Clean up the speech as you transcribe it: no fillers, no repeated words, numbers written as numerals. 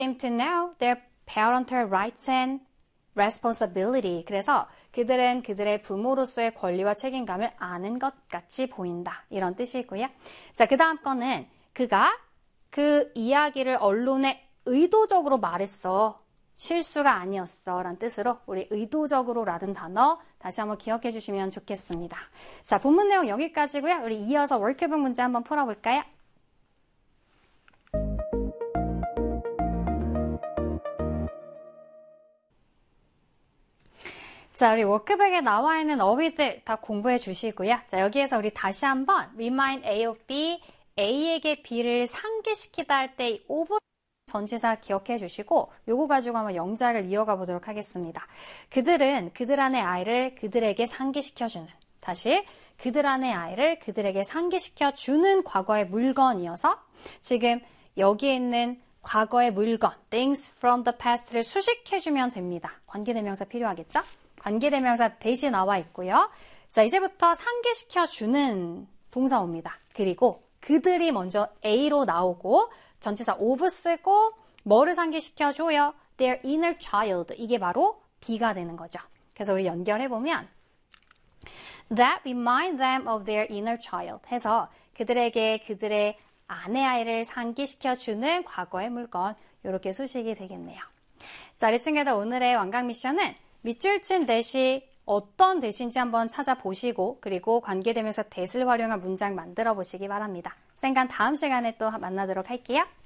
seem to know their parental rights and responsibility. 그래서 그들은 그들의 부모로서의 권리와 책임감을 아는 것 같이 보인다. 이런 뜻이고요. 자, 그 다음 거는 그가 그 이야기를 언론에 의도적으로 말했어. 실수가 아니었어. 라는 뜻으로 우리 의도적으로 라는 단어 다시 한번 기억해 주시면 좋겠습니다. 자, 본문 내용 여기까지고요. 우리 이어서 워크북 문제 한번 풀어볼까요? 자, 우리 워크북에 나와 있는 어휘들 다 공부해 주시고요. 자, 여기에서 우리 다시 한번 remind A of B, A에게 B를 상기시키다 할 때 이 over 전치사 기억해 주시고 요거 가지고 한번 영작을 이어가 보도록 하겠습니다. 그들은 그들 안의 아이를 그들에게 상기시켜주는, 다시 그들 안의 아이를 그들에게 상기시켜주는 과거의 물건이어서 지금 여기에 있는 과거의 물건, things from the past를 수식해주면 됩니다. 관계대명사 필요하겠죠? 관계대명사 대신 나와 있고요. 자, 이제부터 상기시켜주는 동사 옵니다. 그리고 그들이 먼저 A로 나오고 전치사 of 쓰고 뭐를 상기시켜줘요? Their inner child. 이게 바로 B가 되는 거죠. 그래서 우리 연결해보면 That remind them of their inner child 해서 그들에게 그들의 아내 아이를 상기시켜주는 과거의 물건 이렇게 수식이 되겠네요. 자, 우리 친구들 오늘의 완강 미션은 밑줄 친 대시 어떤 대시인지 한번 찾아보시고 그리고 관계대명사 that을 활용한 문장 만들어 보시기 바랍니다. 쌤과 다음 시간에 또 만나도록 할게요.